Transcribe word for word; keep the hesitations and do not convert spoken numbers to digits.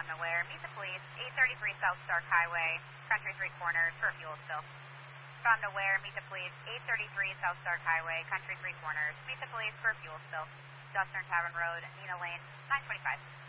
Found nowhere. Meet the police. eight thirty-three South Stark Highway, Country Three Corners for a fuel spill. Found nowhere. Meet the police. eight thirty-three South Stark Highway, Country Three Corners. Meet the police for a fuel spill. Dustern Tavern Road, Nina Lane, nine twenty-five.